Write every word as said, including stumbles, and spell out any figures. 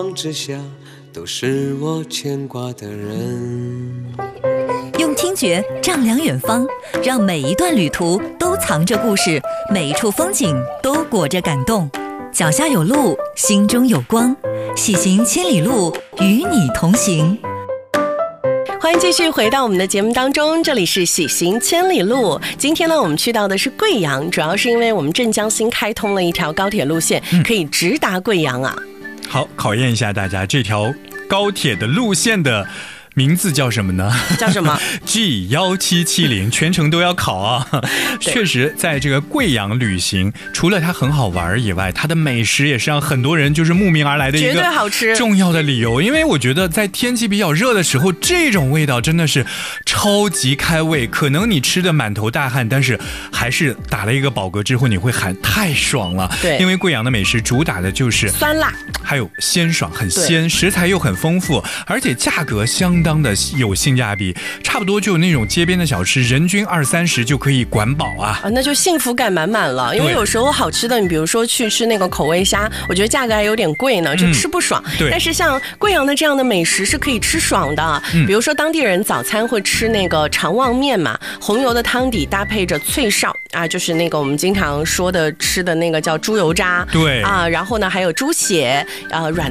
之下都是我牵挂的人。 用听觉丈量远方，让每一段旅途都藏着故事，每一处风景都裹着感动。脚下有路，心中有光，喜行千里路，与你同行。 欢迎继续回到我们的节目当中，这里是喜行千里路。今天呢，我们去到的是贵阳，主要是因为我们镇江新开通了一条高铁路线，可以直达贵阳啊。 好，考验一下大家，这条高铁的路线的名字叫什么呢？ 叫什么 ？G 一七七零，全程都要考啊！确实，在这个贵阳旅行，除了它很好玩以外，它的美食也是让很多人就是慕名而来的一个绝对好吃重要的理由。因为我觉得在天气比较热的时候，这种味道真的是超级开胃。可能你吃的满头大汗，但是还是打了一个饱嗝之后，你会喊太爽了。 对， 因为贵阳的美食主打的就是酸辣， 还有鲜爽，很鲜，食材又很丰富，而且价格相当的有性价比，差不多就有那种街边的小吃，人均二三十就可以管饱啊！ 啊，那就幸福感满满了。因为有时候好吃的，你比如说去吃那个口味虾，我觉得价格还有点贵呢，就吃不爽。 嗯、 但是像贵阳的这样的美食是可以吃爽的，嗯、比如说当地人早餐会吃那个长旺面嘛，红油的汤底搭配着脆哨啊，就是那个我们经常说的吃的那个叫猪油渣， 对啊，然后呢还有猪血，啊软。